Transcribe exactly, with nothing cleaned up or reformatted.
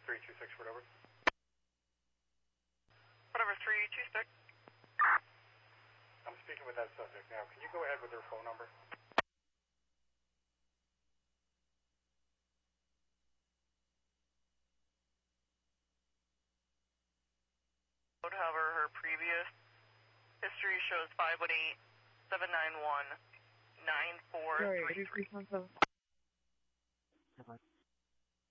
three two six, whatever. Whatever, three two six. I'm speaking with that subject now. Can you go ahead with their phone number? However, her previous history shows five one eight, seven nine one, nine four three three. Sorry,